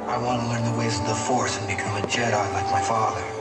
I want to learn the ways of the Force and become a Jedi like my father.